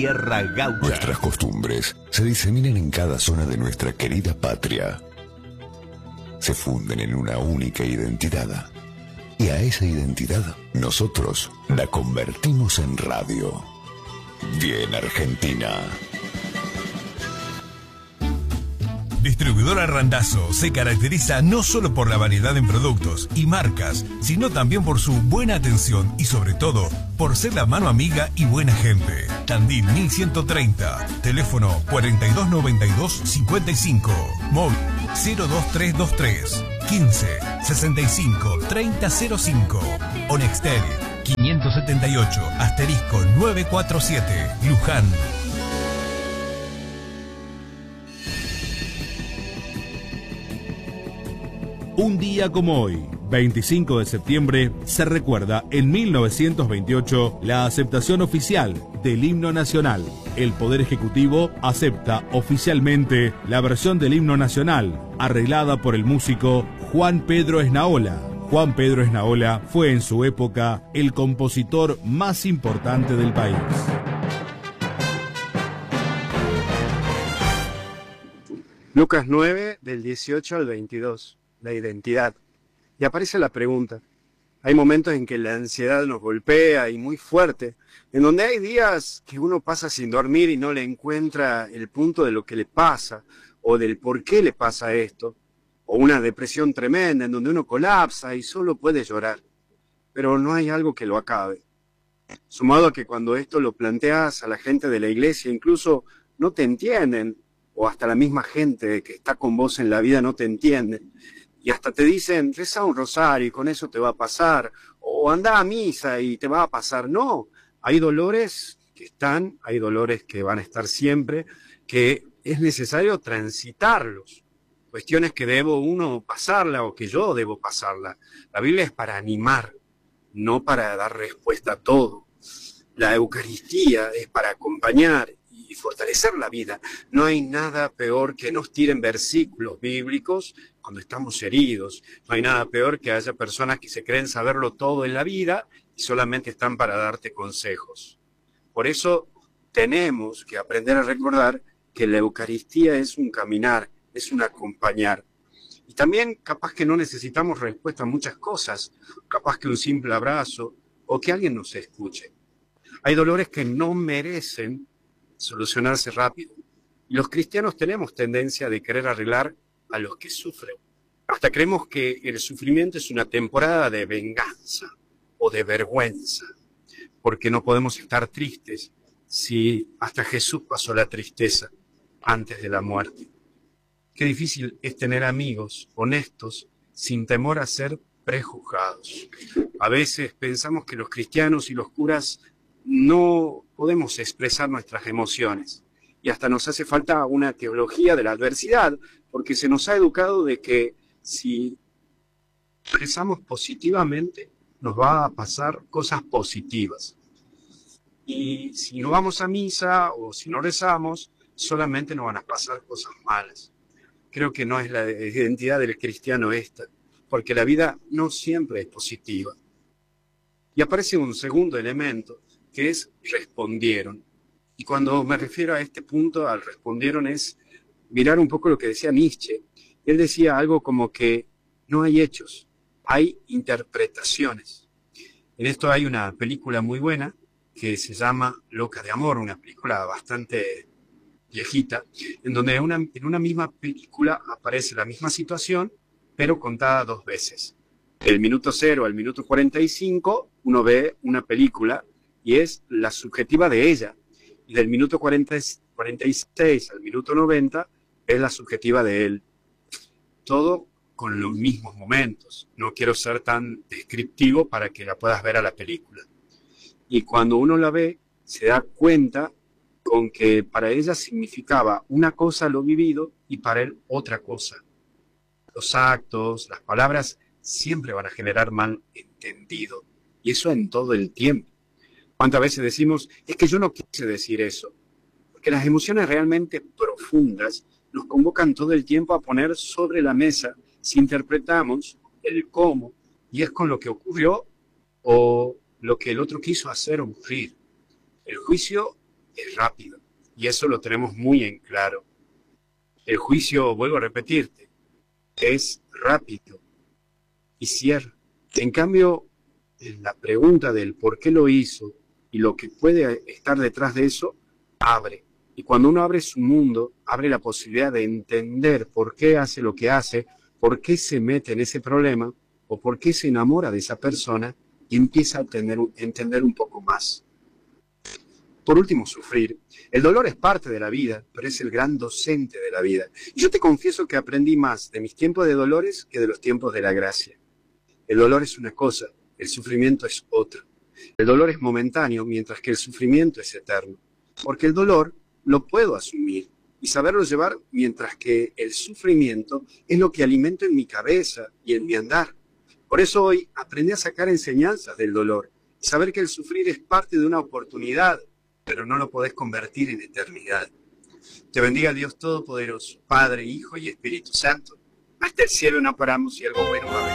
Tierra Gaucha. Nuestras costumbres se diseminan en cada zona de nuestra querida patria. Se funden en una única identidad. Y a esa identidad nosotros la convertimos en radio. Bien Argentina. Distribuidora Randazzo se caracteriza no solo por la variedad en productos y marcas, sino también por su buena atención y sobre todo por ser la mano amiga y buena gente. Tandil 1130, teléfono 4292-55, móvil 02323 15 65 3005, Onextel 578 *947, Luján. Un día como hoy, 25 de septiembre, se recuerda en 1928 la aceptación oficial del himno nacional. El Poder Ejecutivo acepta oficialmente la versión del himno nacional, arreglada por el músico Juan Pedro Esnaola. Juan Pedro Esnaola fue en su época el compositor más importante del país. Lucas 9, del 18 al 22. La identidad. Y aparece la pregunta. Hay momentos en que la ansiedad nos golpea y muy fuerte, en donde hay días que uno pasa sin dormir y no le encuentra el punto de lo que le pasa, o del por qué le pasa esto, o una depresión tremenda en donde uno colapsa y solo puede llorar, pero no hay algo que lo acabe. Sumado a que cuando esto lo planteas a la gente de la iglesia, incluso no te entienden, o hasta la misma gente que está con vos en la vida no te entiende. Y hasta te dicen, reza un rosario y con eso te va a pasar. O anda a misa y te va a pasar. No, hay dolores que están, hay dolores que van a estar siempre, que es necesario transitarlos. Cuestiones que debo uno pasarla o que yo debo pasarla. La Biblia es para animar, no para dar respuesta a todo. La Eucaristía es para acompañar y fortalecer la vida. No hay nada peor que nos tiren versículos bíblicos cuando estamos heridos. No hay nada peor que haya personas que se creen saberlo todo en la vida y solamente están para darte consejos. Por eso tenemos que aprender a recordar que la Eucaristía es un caminar, es un acompañar. Y también capaz que no necesitamos respuesta a muchas cosas, capaz que un simple abrazo o que alguien nos escuche. Hay dolores que no merecen solucionarse rápido. Y los cristianos tenemos tendencia de querer arreglar a los que sufren. Hasta creemos que el sufrimiento es una temporada de venganza o de vergüenza, porque no podemos estar tristes si hasta Jesús pasó la tristeza antes de la muerte. Qué difícil es tener amigos honestos sin temor a ser prejuzgados. A veces pensamos que los cristianos y los curas no podemos expresar nuestras emociones. Y hasta nos hace falta una teología de la adversidad, porque se nos ha educado de que si expresamos positivamente, nos va a pasar cosas positivas. Y si no vamos a misa o si no rezamos, solamente nos van a pasar cosas malas. Creo que no es la identidad del cristiano esta, porque la vida no siempre es positiva. Y aparece un segundo elemento, que es respondieron. Y cuando me refiero a este punto, al respondieron, es mirar un poco lo que decía Nietzsche. Él decía algo como que no hay hechos, hay interpretaciones. En esto hay una película muy buena que se llama Loca de Amor, una película bastante viejita, en donde en una misma película aparece la misma situación, pero contada dos veces. Del minuto 0 al minuto 45, uno ve una película y es la subjetiva de ella. Y del minuto 46 al minuto 90 es la subjetiva de él. Todo con los mismos momentos. No quiero ser tan descriptivo para que la puedas ver a la película. Y cuando uno la ve, se da cuenta con que para ella significaba una cosa lo vivido y para él otra cosa. Los actos, las palabras siempre van a generar malentendido. Y eso en todo el tiempo. ¿Cuántas veces decimos, es que yo no quise decir eso? Porque las emociones realmente profundas nos convocan todo el tiempo a poner sobre la mesa si interpretamos el cómo, y es con lo que ocurrió o lo que el otro quiso hacer ocurrir. El juicio es rápido, y eso lo tenemos muy en claro. El juicio, vuelvo a repetirte, es rápido y cierra. En cambio, la pregunta del por qué lo hizo y lo que puede estar detrás de eso, abre. Y cuando uno abre su mundo, abre la posibilidad de entender por qué hace lo que hace, por qué se mete en ese problema, o por qué se enamora de esa persona y empieza a entender un poco más. Por último, sufrir. El dolor es parte de la vida, pero es el gran docente de la vida. Y yo te confieso que aprendí más de mis tiempos de dolores que de los tiempos de la gracia. El dolor es una cosa, el sufrimiento es otra. El dolor es momentáneo, mientras que el sufrimiento es eterno. Porque el dolor lo puedo asumir y saberlo llevar, mientras que el sufrimiento es lo que alimento en mi cabeza y en mi andar. Por eso hoy aprendí a sacar enseñanzas del dolor y saber que el sufrir es parte de una oportunidad, pero no lo podés convertir en eternidad. Te bendiga Dios Todopoderoso, Padre, Hijo y Espíritu Santo. Hasta el cielo no paramos y algo bueno va a venir.